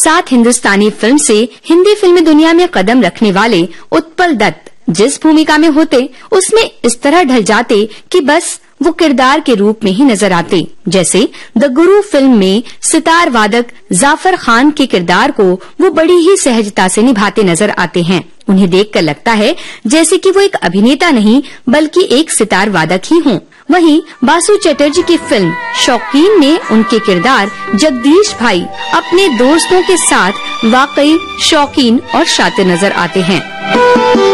साथ हिंदुस्तानी फिल्म से हिंदी फिल्मी दुनिया में कदम रखने वाले उत्पल दत्त जिस भूमिका में होते उसमें इस तरह ढल जाते कि बस वो किरदार के रूप में ही नजर आते। जैसे द गुरु फिल्म में सितार वादक जाफर खान के किरदार को वो बड़ी ही सहजता से निभाते नजर आते हैं। उन्हें देखकर लगता है जैसे कि वो एक अभिनेता नहीं बल्कि एक सितार वादक ही हों। वहीं बासु चटर्जी की फिल्म शौकीन में उनके किरदार जगदीश भाई अपने दोस्तों के साथ वाकई शौकीन और शातिर नजर आते हैं।